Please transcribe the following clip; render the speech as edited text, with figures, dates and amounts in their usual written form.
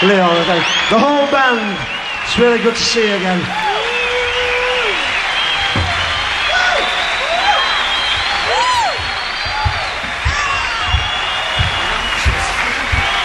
Leon, the whole band. It's really good to see you again.